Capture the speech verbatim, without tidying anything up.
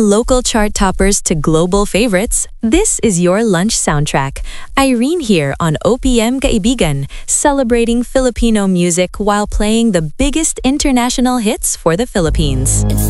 local chart toppers to global favorites, this is your lunch soundtrack. Irene here on O P M Kaibigan, celebrating Filipino music while playing the biggest international hits for the Philippines.